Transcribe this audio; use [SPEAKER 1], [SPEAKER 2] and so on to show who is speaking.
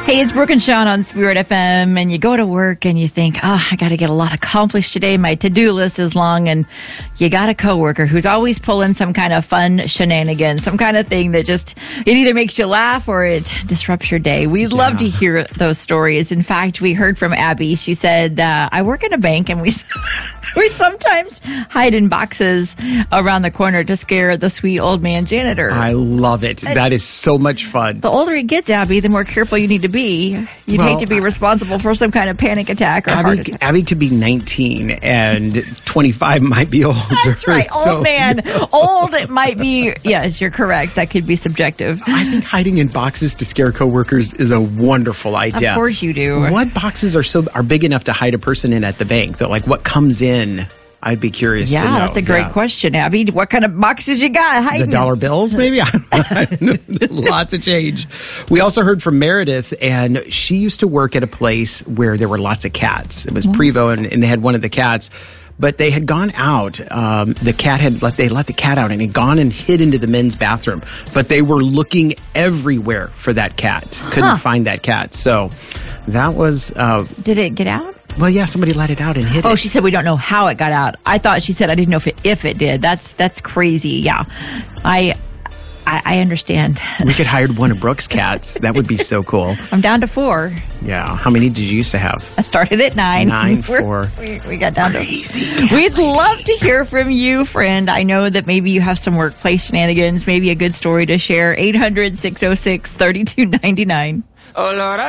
[SPEAKER 1] Hey, it's Brooke and Sean on Spirit FM, and you go to work and you think, I got to get a lot accomplished today. My to-do list is long, and you got a coworker who's always pulling some kind of fun shenanigans, some kind of thing that just, it either makes you laugh or it disrupts your day. We'd love to hear those stories. In fact, we heard from Abby. She said, I work in a bank, and we sometimes hide in boxes around the corner to scare the sweet old man janitor.
[SPEAKER 2] I love it. That is so much fun.
[SPEAKER 1] The older it gets, Abby, the more careful you need to be. You'd hate to be responsible for some kind of panic attack or heart attack.
[SPEAKER 2] Abby could be 19 and 25 might be older.
[SPEAKER 1] That's right. Old man. Old it might be. Yes, you're correct. That could be subjective.
[SPEAKER 2] I think hiding in boxes to scare coworkers is a wonderful idea.
[SPEAKER 1] Of course you do.
[SPEAKER 2] What boxes are big enough to hide a person in at the bank? That like what comes in? I'd be curious to know.
[SPEAKER 1] Yeah, that's a great question, Abby. What kind of boxes you got hiding?
[SPEAKER 2] The dollar bills, maybe? Lots of change. We also heard from Meredith, and she used to work at a place where there were lots of cats. It was Prevo, and they had one of the cats. But they had gone out. The cat let the cat out, and had gone and hid into the men's bathroom. But they were looking everywhere for that cat. Couldn't find that cat. So that was.
[SPEAKER 1] Did it get out?
[SPEAKER 2] Well, yeah, somebody let it out and hid it.
[SPEAKER 1] Oh, she said we don't know how it got out. I thought she said I didn't know if it did. That's crazy. Yeah, I understand.
[SPEAKER 2] We could hire one of Brooke's cats. That would be so cool.
[SPEAKER 1] I'm down to 4.
[SPEAKER 2] Yeah. How many did you used to have?
[SPEAKER 1] I started at 9.
[SPEAKER 2] 9, 4.
[SPEAKER 1] We got down
[SPEAKER 2] Crazy
[SPEAKER 1] to. We'd love to hear from you, friend. I know that maybe you have some workplace shenanigans, maybe a good story to share. 800-606-3299.
[SPEAKER 3] Oh, Lord,